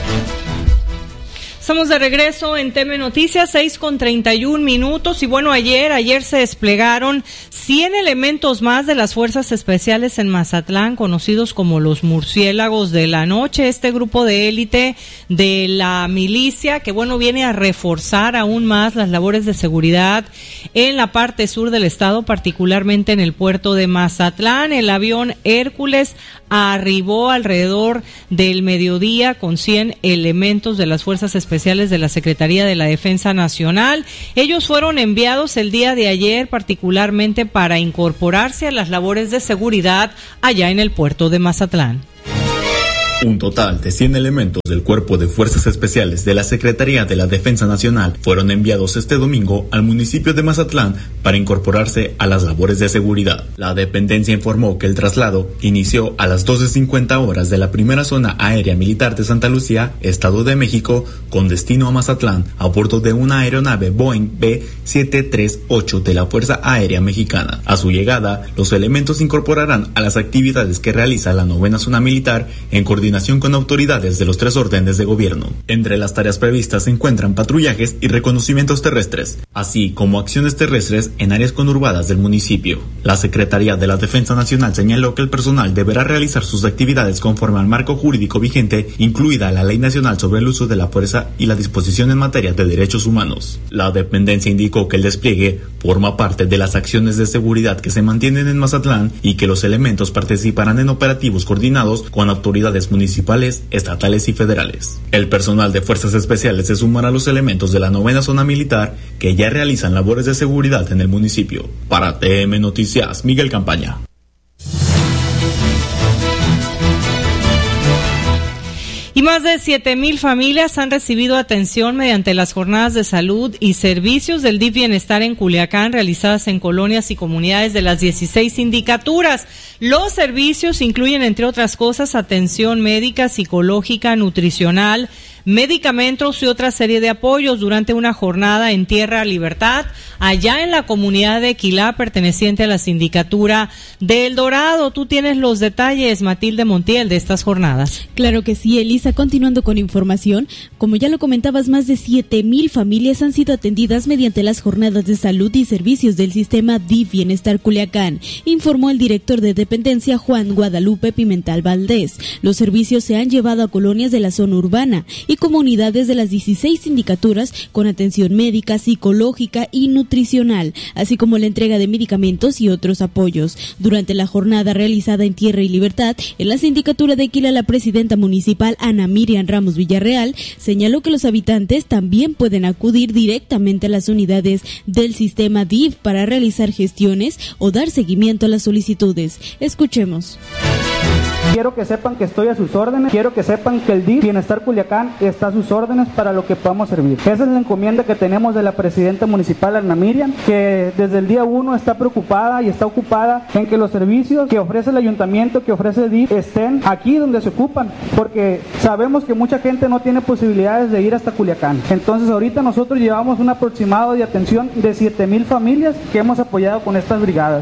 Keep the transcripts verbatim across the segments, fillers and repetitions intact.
Estamos de regreso en T M Noticias, seis con treinta y un minutos. Y bueno, ayer, ayer se desplegaron cien elementos más de las Fuerzas Especiales en Mazatlán, conocidos como los Murciélagos de la Noche. Este grupo de élite de la milicia que, bueno, viene a reforzar aún más las labores de seguridad en la parte sur del estado, particularmente en el puerto de Mazatlán. El avión Hércules arribó alrededor del mediodía con cien elementos de las Fuerzas Especiales de la Secretaría de la Defensa Nacional. Ellos fueron enviados el día de ayer particularmente para incorporarse a las labores de seguridad allá en el puerto de Mazatlán. Un total de cien elementos del Cuerpo de Fuerzas Especiales de la Secretaría de la Defensa Nacional fueron enviados este domingo al municipio de Mazatlán para incorporarse a las labores de seguridad. La dependencia informó que el traslado inició a las doce cincuenta horas de la primera zona aérea militar de Santa Lucía, Estado de México, con destino a Mazatlán, a bordo de una aeronave Boeing B siete tres ocho de la Fuerza Aérea Mexicana. A su llegada, los elementos se incorporarán a las actividades que realiza la novena zona militar en coordinación con autoridades de los tres órdenes de gobierno. Entre las tareas previstas se encuentran patrullajes y reconocimientos terrestres, así como acciones terrestres en áreas conurbadas del municipio. La Secretaría de la Defensa Nacional señaló que el personal deberá realizar sus actividades conforme al marco jurídico vigente, incluida la Ley Nacional sobre el Uso de la Fuerza y la disposición en materia de derechos humanos. La dependencia indicó que el despliegue forma parte de las acciones de seguridad que se mantienen en Mazatlán y que los elementos participarán en operativos coordinados con autoridades municipales, estatales y federales. El personal de Fuerzas Especiales se sumará a los elementos de la novena zona militar que ya realizan labores de seguridad en el municipio. Para T M Noticias, Miguel Campaña. Y más de siete mil familias han recibido atención mediante las jornadas de salud y servicios del D I F Bienestar en Culiacán, realizadas en colonias y comunidades de las dieciséis sindicaturas. Los servicios incluyen, entre otras cosas, atención médica, psicológica, nutricional, medicamentos y otra serie de apoyos durante una jornada en Tierra Libertad, allá en la comunidad de Quilá, perteneciente a la sindicatura de El Dorado. Tú tienes los detalles, Matilde Montiel, de estas jornadas. Claro que sí, Elisa. Continuando con información, como ya lo comentabas, más de siete mil familias han sido atendidas mediante las jornadas de salud y servicios del sistema D I F Bienestar Culiacán, informó el director de dependencia, Juan Guadalupe Pimental Valdés. Los servicios se han llevado a colonias de la zona urbana y comunidades de las dieciséis sindicaturas con atención médica, psicológica y nutricional, así como la entrega de medicamentos y otros apoyos. Durante la jornada realizada en Tierra y Libertad, en la sindicatura de Quila, la presidenta municipal, Ana Miriam Ramos Villarreal, señaló que los habitantes también pueden acudir directamente a las unidades del sistema D I F para realizar gestiones o dar seguimiento a las solicitudes. Escuchemos. Quiero que sepan que estoy a sus órdenes, quiero que sepan que el D I F Bienestar Culiacán está a sus órdenes para lo que podamos servir. Esa es la encomienda que tenemos de la presidenta municipal, Ana Miriam, que desde el día uno está preocupada y está ocupada en que los servicios que ofrece el ayuntamiento, que ofrece el D I F, estén aquí donde se ocupan, porque sabemos que mucha gente no tiene posibilidades de ir hasta Culiacán. Entonces ahorita nosotros llevamos un aproximado de atención de siete mil familias que hemos apoyado con estas brigadas.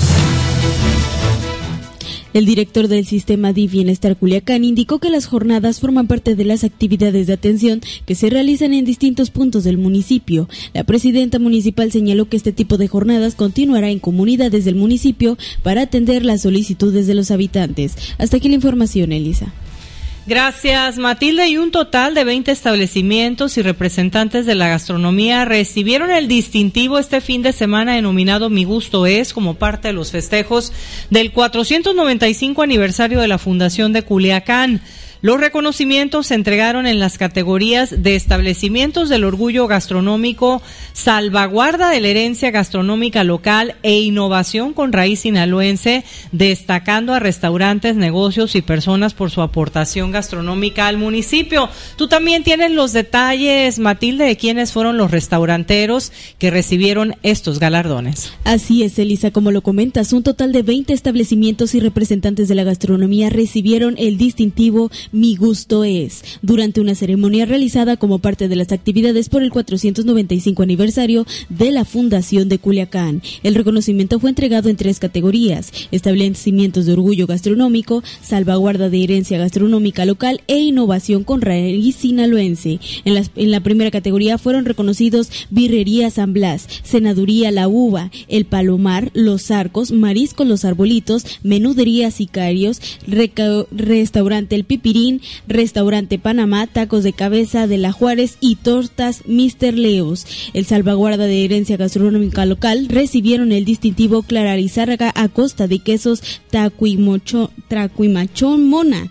El director del sistema D I F Bienestar Culiacán indicó que las jornadas forman parte de las actividades de atención que se realizan en distintos puntos del municipio. La presidenta municipal señaló que este tipo de jornadas continuará en comunidades del municipio para atender las solicitudes de los habitantes. Hasta aquí la información, Elisa. Gracias, Matilde. Y un total de veinte establecimientos y representantes de la gastronomía recibieron el distintivo este fin de semana denominado Mi Gusto Es, como parte de los festejos del cuatrocientos noventa y cinco aniversario de la Fundación de Culiacán. Los reconocimientos se entregaron en las categorías de establecimientos del orgullo gastronómico, salvaguarda de la herencia gastronómica local e innovación con raíz sinaloense, destacando a restaurantes, negocios y personas por su aportación gastronómica al municipio. Tú también tienes los detalles, Matilde, de quiénes fueron los restauranteros que recibieron estos galardones. Así es, Elisa, como lo comentas, un total de veinte establecimientos y representantes de la gastronomía recibieron el distintivo Mi Gusto Es, durante una ceremonia realizada como parte de las actividades por el cuatrocientos noventa y cinco aniversario de la Fundación de Culiacán. El reconocimiento fue entregado en tres categorías: establecimientos de orgullo gastronómico, salvaguarda de herencia gastronómica local e innovación con raíz sinaloense. En, las, en la primera categoría fueron reconocidos Birrería San Blas, Senaduría La Uva, El Palomar, Los Arcos, Mariscos Los Arbolitos, Menudería Sicarios, Reca- Restaurante El Pipirín, Restaurante Panamá, Tacos de Cabeza de la Juárez y Tortas míster Leos. El salvaguarda de herencia gastronómica local recibieron el distintivo Clara Lizárraga Acosta de Quesos Tacuimocho, Tracuimachomona.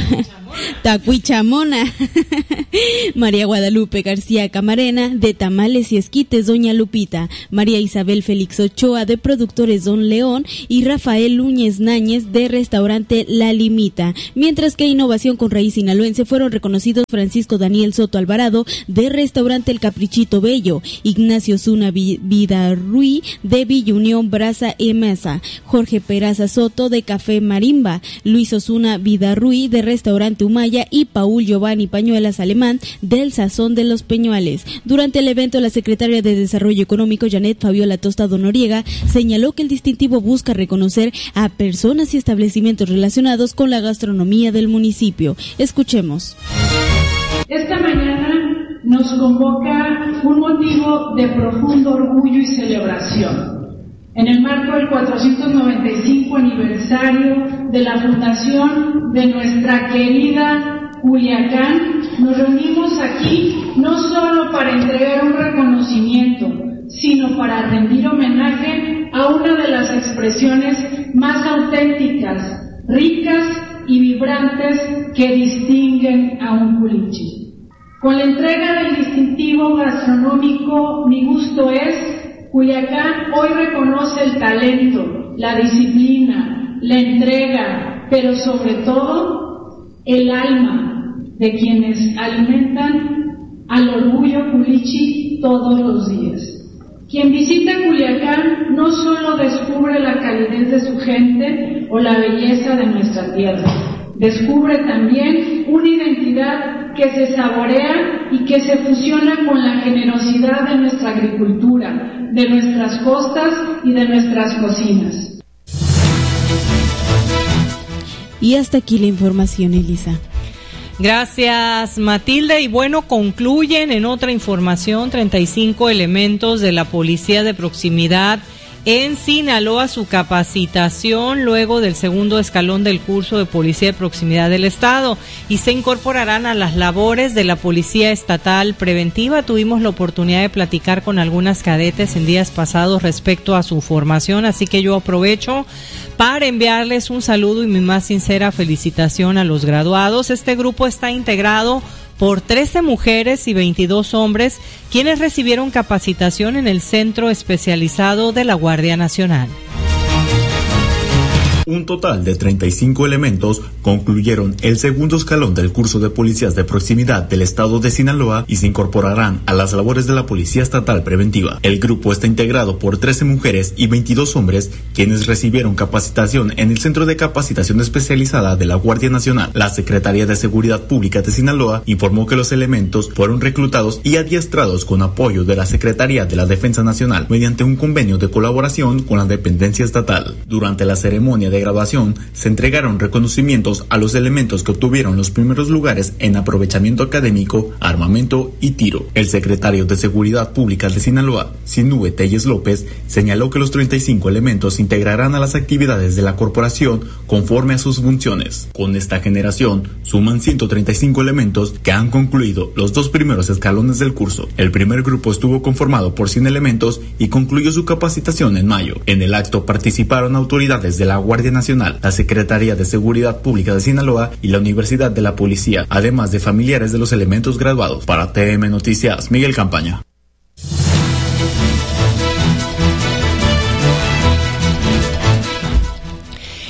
Tacuichamona. María Guadalupe García Camarena de Tamales y Esquites Doña Lupita, María Isabel Félix Ochoa de Productores Don León y Rafael Núñez Náñez de Restaurante La Limita, mientras que Innovación con Raíz Sinaloense fueron reconocidos Francisco Daniel Soto Alvarado de Restaurante El Caprichito Bello, Ignacio Zuna Vidarruy de Villa Unión Brasa y Mesa, Jorge Peraza Soto de Café Marimba, Luis Osuna Vidarruy de Restaurante Humaya y Paul Giovanni Pañuelas Alemán del Sazón de los Peñuales. Durante el evento, la secretaria de Desarrollo Económico, Janet Fabiola Tostado Noriega, señaló que el distintivo busca reconocer a personas y establecimientos relacionados con la gastronomía del municipio. Escuchemos. Esta mañana nos convoca un motivo de profundo orgullo y celebración. En el marco del cuatrocientos noventa y cinco aniversario de la fundación de nuestra querida Culiacán, nos reunimos aquí no solo para entregar un reconocimiento, sino para rendir homenaje a una de las expresiones más auténticas, ricas y vibrantes que distinguen a un culichi. Con la entrega del distintivo gastronómico Mi Gusto Es, Culiacán hoy reconoce el talento, la disciplina, la entrega, pero sobre todo el alma de quienes alimentan al orgullo culichi todos los días. Quien visita Culiacán no solo descubre la calidez de su gente o la belleza de nuestra tierra, descubre también una identidad que se saborea y que se fusiona con la generosidad de nuestra agricultura, de nuestras costas y de nuestras cocinas. Y hasta aquí la información, Elisa. Gracias, Matilde. Y bueno, concluyen en otra información treinta y cinco elementos de la Policía de Proximidad en Sinaloa su capacitación luego del segundo escalón del curso de Policía de Proximidad del Estado y se incorporarán a las labores de la Policía Estatal Preventiva. Tuvimos la oportunidad de platicar con algunas cadetes en días pasados respecto a su formación, así que yo aprovecho para enviarles un saludo y mi más sincera felicitación a los graduados. Este grupo está integrado por trece mujeres y veintidós hombres, quienes recibieron capacitación en el Centro Especializado de la Guardia Nacional. Un total de treinta y cinco elementos concluyeron el segundo escalón del curso de policías de proximidad del estado de Sinaloa y se incorporarán a las labores de la Policía Estatal Preventiva. El grupo está integrado por trece mujeres y veintidós hombres, quienes recibieron capacitación en el Centro de Capacitación Especializada de la Guardia Nacional. La Secretaría de Seguridad Pública de Sinaloa informó que los elementos fueron reclutados y adiestrados con apoyo de la Secretaría de la Defensa Nacional mediante un convenio de colaboración con la dependencia estatal. Durante la ceremonia de graduación se entregaron reconocimientos a los elementos que obtuvieron los primeros lugares en aprovechamiento académico, armamento y tiro. El secretario de Seguridad Pública de Sinaloa, Sinúe Telles López, señaló que los treinta y cinco elementos se integrarán a las actividades de la corporación conforme a sus funciones. Con esta generación suman ciento treinta y cinco elementos que han concluido los dos primeros escalones del curso. El primer grupo estuvo conformado por cien elementos y concluyó su capacitación en mayo. En el acto participaron autoridades de la Guardia Nacional, la Secretaría de Seguridad Pública de Sinaloa y la Universidad de la Policía, además de familiares de los elementos graduados. Para T M Noticias, Miguel Campaña.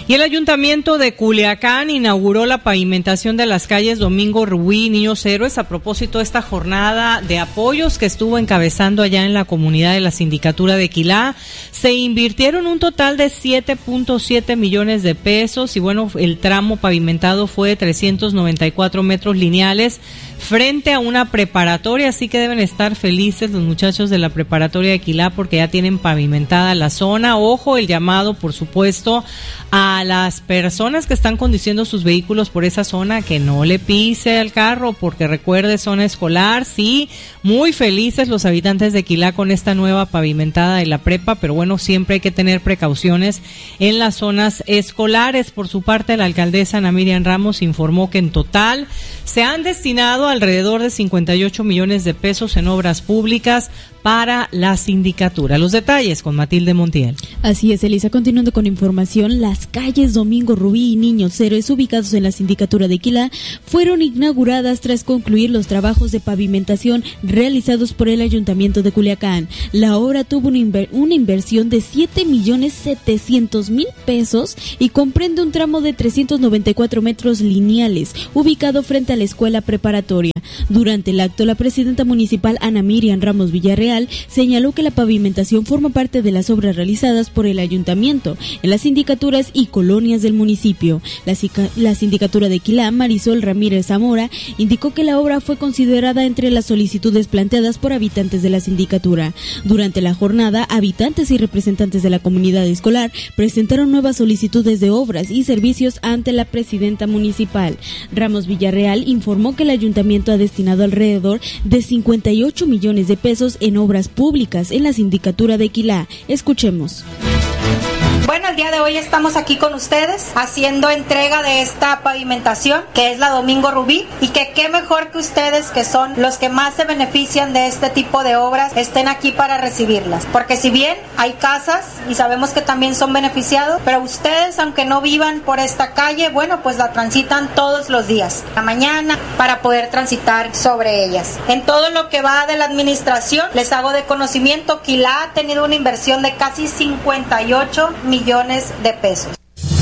Y el Ayuntamiento de Culiacán inauguró la pavimentación de las calles Domingo Rubí, Niños Héroes, a propósito de esta jornada de apoyos que estuvo encabezando allá en la comunidad de la Sindicatura de Quilá. Se invirtieron un total de siete punto siete millones de pesos y bueno, el tramo pavimentado fue de trescientos noventa y cuatro metros lineales frente a una preparatoria, así que deben estar felices los muchachos de la preparatoria de Quilá porque ya tienen pavimentada la zona. Ojo, el llamado, por supuesto, a las personas que están conduciendo sus vehículos por esa zona que no le pise al carro, porque recuerde, zona escolar. Sí, muy felices los habitantes de Quilá con esta nueva pavimentada de la prepa, pero bueno, siempre hay que tener precauciones en las zonas escolares. Por su parte, la alcaldesa Ana Miriam Ramos informó que en total se han destinado alrededor de cincuenta y ocho millones de pesos en obras públicas para la sindicatura. Los detalles con Matilde Montiel. Así es, Elisa, continuando con información, las calles Domingo Rubí y Niños Héroes ubicados en la sindicatura de Quilá fueron inauguradas tras concluir los trabajos de pavimentación realizados por el Ayuntamiento de Culiacán. La obra tuvo una, inver- una inversión de siete millones setecientos mil pesos y comprende un tramo de trescientos noventa y cuatro metros lineales ubicado frente a la escuela preparatoria. Durante el acto, la presidenta municipal Ana Miriam Ramos Villarreal señaló que la pavimentación forma parte de las obras realizadas por el ayuntamiento en las sindicaturas y colonias del municipio. La, la sindicatura de Quilá, Marisol Ramírez Zamora, indicó que la obra fue considerada entre las solicitudes planteadas por habitantes de la sindicatura. Durante la jornada, habitantes y representantes de la comunidad escolar presentaron nuevas solicitudes de obras y servicios ante la presidenta municipal. Ramos Villarreal informó que el ayuntamiento ha destinado alrededor de cincuenta y ocho millones de pesos en obras públicas en la sindicatura de Quilá. Escuchemos. Bueno, el día de hoy estamos aquí con ustedes haciendo entrega de esta pavimentación que es la Domingo Rubí, y que qué mejor que ustedes, que son los que más se benefician de este tipo de obras, estén aquí para recibirlas, porque si bien hay casas y sabemos que también son beneficiados, pero ustedes, aunque no vivan por esta calle, bueno, pues la transitan todos los días, la mañana, para poder transitar sobre ellas. En todo lo que va de la administración, les hago de conocimiento, Quilá ha tenido una inversión de casi cincuenta y ocho millones de pesos.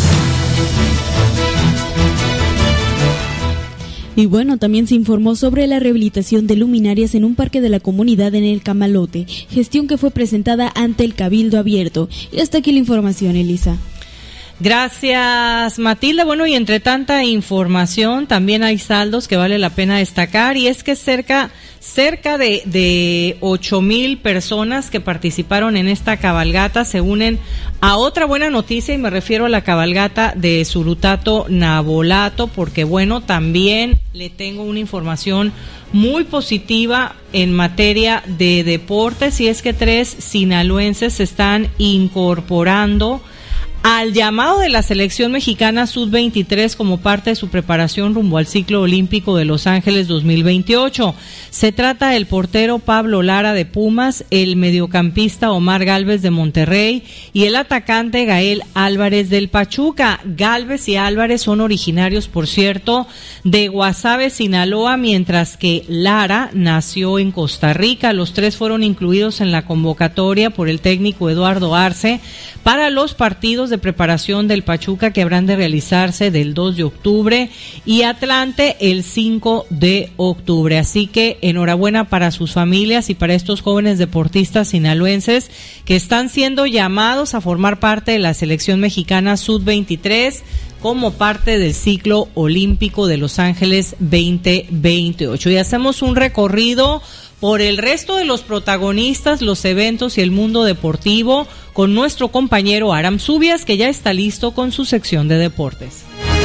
Y bueno, también se informó sobre la rehabilitación de luminarias en un parque de la comunidad en el Camalote, gestión que fue presentada ante el Cabildo Abierto. Y hasta aquí la información, Elisa. Gracias, Matilda. Bueno, y entre tanta información también hay saldos que vale la pena destacar, y es que cerca cerca de de ocho mil personas que participaron en esta cabalgata se unen a otra buena noticia, y me refiero a la cabalgata de Surutato Nabolato, porque bueno, también le tengo una información muy positiva en materia de deportes, y es que tres sinaloenses se están incorporando al llamado de la selección mexicana sub veintitrés como parte de su preparación rumbo al ciclo olímpico de Los Ángeles dos mil veintiocho. Se trata del portero Pablo Lara de Pumas, el mediocampista Omar Gálvez de Monterrey y el atacante Gael Álvarez del Pachuca. Gálvez y Álvarez son originarios, por cierto, de Guasave, Sinaloa, mientras que Lara nació en Costa Rica. Los tres fueron incluidos en la convocatoria por el técnico Eduardo Arce para los partidos de preparación del Pachuca, que habrán de realizarse del dos de octubre y Atlante el cinco de octubre. Así que enhorabuena para sus familias y para estos jóvenes deportistas sinaloenses que están siendo llamados a formar parte de la selección mexicana sub veintitrés como parte del ciclo olímpico de Los Ángeles veinte veintiocho. Y hacemos un recorrido por el resto de los protagonistas, los eventos y el mundo deportivo con nuestro compañero Aram Subias, que ya está listo con su sección de deportes.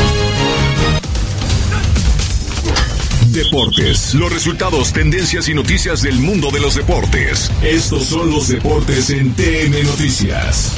Deportes, los resultados, tendencias y noticias del mundo de los deportes. Estos son los deportes en T N Noticias.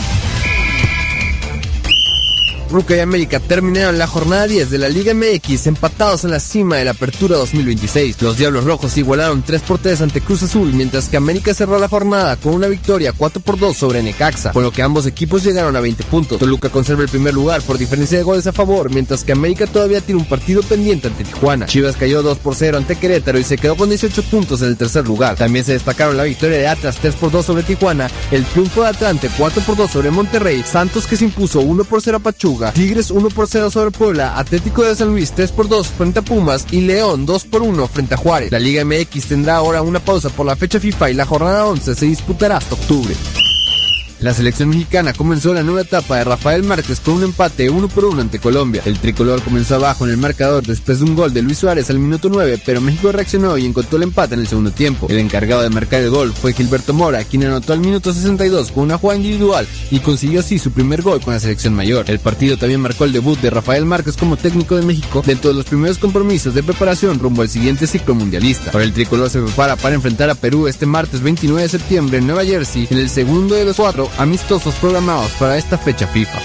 Ruca y América terminaron la jornada diez de la Liga M X empatados en la cima de la Apertura dos mil veintiséis. Los Diablos Rojos igualaron tres por tres ante Cruz Azul, mientras que América cerró la jornada con una victoria cuatro por dos sobre Necaxa, con lo que ambos equipos llegaron a veinte puntos. Toluca conserva el primer lugar por diferencia de goles a favor, mientras que América todavía tiene un partido pendiente ante Tijuana. Chivas cayó dos por cero ante Querétaro y se quedó con dieciocho puntos en el tercer lugar. También se destacaron la victoria de Atlas tres por dos sobre Tijuana, el triunfo de Atlante cuatro por dos sobre Monterrey, Santos que se impuso uno por cero a Pachuca, Toluca, Tigres uno por cero sobre Puebla, Atlético de San Luis tres por dos frente a Pumas y León dos por uno frente a Juárez. La Liga M X tendrá ahora una pausa por la fecha FIFA y la jornada once se disputará hasta octubre. La selección mexicana comenzó la nueva etapa de Rafael Márquez con un empate uno por uno ante Colombia. El tricolor comenzó abajo en el marcador después de un gol de Luis Suárez al minuto nueve, pero México reaccionó y encontró el empate en el segundo tiempo. El encargado de marcar el gol fue Gilberto Mora, quien anotó al minuto sesenta y dos con una jugada individual y consiguió así su primer gol con la selección mayor. El partido también marcó el debut de Rafael Márquez como técnico de México dentro de los primeros compromisos de preparación rumbo al siguiente ciclo mundialista. Ahora el tricolor se prepara para enfrentar a Perú este martes veintinueve de septiembre en Nueva Jersey en el segundo de los cuatro amistosos programados para esta fecha FIFA.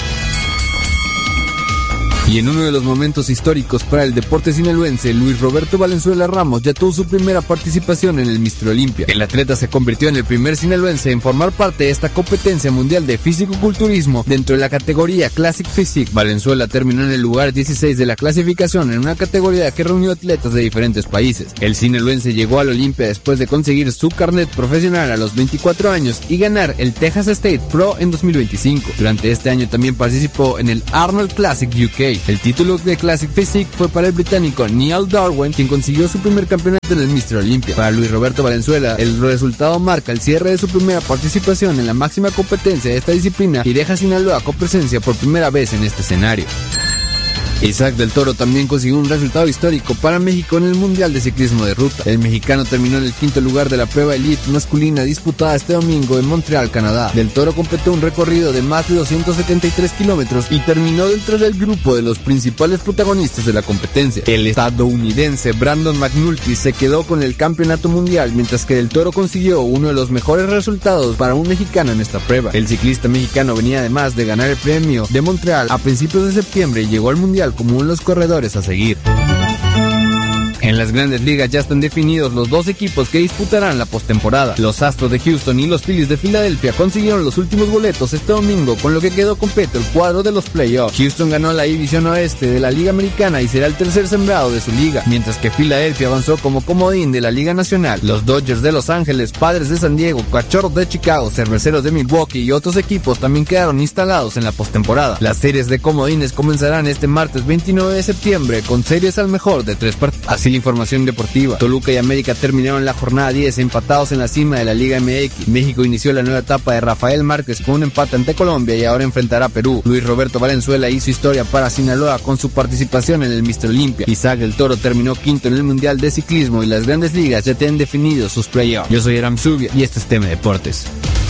Y en uno de los momentos históricos para el deporte sinaloense, Luis Roberto Valenzuela Ramos ya tuvo su primera participación en el míster Olympia. El atleta se convirtió en el primer sinaloense en formar parte de esta competencia mundial de físico-culturismo dentro de la categoría Classic Physique. Valenzuela terminó en el lugar dieciséis de la clasificación en una categoría que reunió atletas de diferentes países. El sinaloense llegó al Olympia después de conseguir su carnet profesional a los veinticuatro años y ganar el Texas State Pro en dos mil veinticinco. Durante este año también participó en el Arnold Classic U K. El título de Classic Physique fue para el británico Neil Darwin, quien consiguió su primer campeonato en el míster Olympia. Para Luis Roberto Valenzuela, el resultado marca el cierre de su primera participación en la máxima competencia de esta disciplina y deja a Sinaloa con presencia por primera vez en este escenario. Isaac del Toro también consiguió un resultado histórico para México en el Mundial de Ciclismo de Ruta. El mexicano terminó en el quinto lugar de la prueba elite masculina disputada este domingo en Montreal, Canadá. Del Toro completó un recorrido de más de doscientos setenta y tres kilómetros y terminó dentro del grupo de los principales protagonistas de la competencia. El estadounidense Brandon McNulty se quedó con el campeonato mundial, mientras que Del Toro consiguió uno de los mejores resultados para un mexicano en esta prueba. El ciclista mexicano venía además de ganar el premio de Montreal a principios de septiembre y llegó al mundial como uno de los corredores a seguir. En las Grandes Ligas ya están definidos los dos equipos que disputarán la postemporada. Los Astros de Houston y los Phillies de Filadelfia consiguieron los últimos boletos este domingo, con lo que quedó completo el cuadro de los playoffs. Houston ganó la división oeste de la Liga Americana y será el tercer sembrado de su liga, mientras que Filadelfia avanzó como comodín de la Liga Nacional. Los Dodgers de Los Ángeles, Padres de San Diego, Cachorros de Chicago, Cerveceros de Milwaukee y otros equipos también quedaron instalados en la postemporada. Las series de comodines comenzarán este martes veintinueve de septiembre con series al mejor de tres partidos. Así la información deportiva. Toluca y América terminaron la jornada diez empatados en la cima de la Liga M X. México inició la nueva etapa de Rafael Márquez con un empate ante Colombia y ahora enfrentará a Perú. Luis Roberto Valenzuela hizo historia para Sinaloa con su participación en el míster Olympia. Isaac del Toro terminó quinto en el Mundial de Ciclismo y las Grandes Ligas ya tienen definidos sus playoffs. Yo soy Aram Zubia y este es T M Deportes.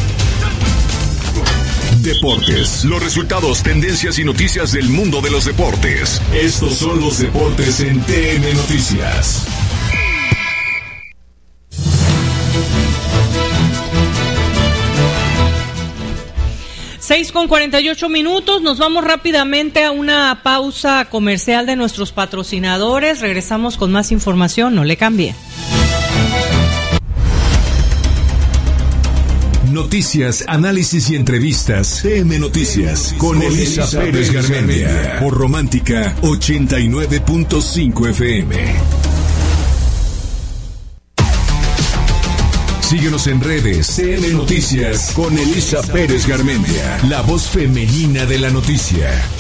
Deportes, los resultados, tendencias y noticias del mundo de los deportes. Estos son los deportes en T M Noticias. seis con cuarenta y ocho minutos, nos vamos rápidamente a una pausa comercial de nuestros patrocinadores. Regresamos con más información, no le cambie. Noticias, análisis y entrevistas. T M Noticias con Elisa Pérez Garmendia por Romántica ochenta y nueve punto cinco F M. Síguenos en redes. T M Noticias con Elisa Pérez Garmendia, la voz femenina de la noticia.